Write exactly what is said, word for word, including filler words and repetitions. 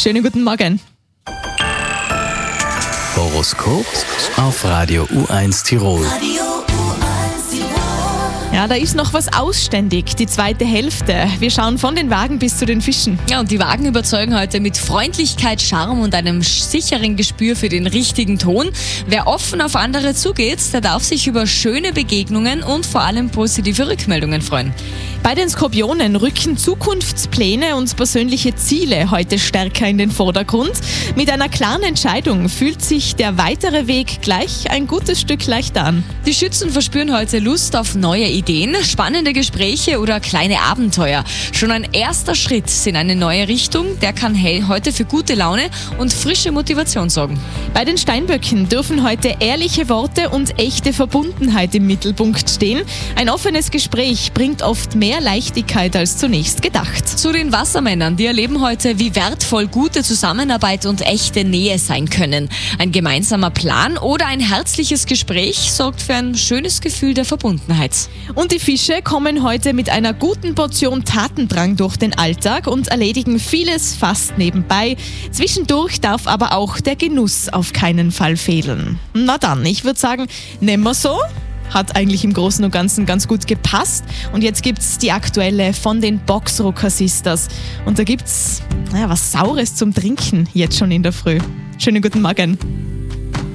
Schönen guten Morgen. Horoskop auf Radio U eins Tirol. Ja, da ist noch was ausständig, die zweite Hälfte. Wir schauen von den Wagen bis zu den Fischen. Ja, und die Wagen überzeugen heute mit Freundlichkeit, Charme und einem sicheren Gespür für den richtigen Ton. Wer offen auf andere zugeht, der darf sich über schöne Begegnungen und vor allem positive Rückmeldungen freuen. Bei den Skorpionen rücken Zukunftspläne und persönliche Ziele heute stärker in den Vordergrund. Mit einer klaren Entscheidung fühlt sich der weitere Weg gleich ein gutes Stück leichter an. Die Schützen verspüren heute Lust auf neue Ideen, spannende Gespräche oder kleine Abenteuer. Schon ein erster Schritt in eine neue Richtung, der kann heute für gute Laune und frische Motivation sorgen. Bei den Steinböcken dürfen heute ehrliche Worte und echte Verbundenheit im Mittelpunkt stehen. Ein offenes Gespräch bringt oft mehr Leichtigkeit als zunächst gedacht. Zu den Wassermännern, die erleben heute, wie wertvoll gute Zusammenarbeit und echte Nähe sein können. Ein gemeinsamer Plan oder ein herzliches Gespräch sorgt für ein schönes Gefühl der Verbundenheit. Und die Fische kommen heute mit einer guten Portion Tatendrang durch den Alltag und erledigen vieles fast nebenbei. Zwischendurch darf aber auch der Genuss auf keinen Fall fehlen. Na dann, ich würde sagen, nehmen wir so. Hat eigentlich im Großen und Ganzen ganz gut gepasst. Und jetzt gibt's die aktuelle von den Boxrocker Sisters. Und da gibt's naja, was Saures zum Trinken jetzt schon in der Früh. Schönen guten Morgen.